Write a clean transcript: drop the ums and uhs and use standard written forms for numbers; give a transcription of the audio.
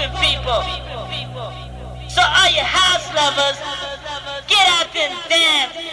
bumping people. So all you house lovers, get out and dance.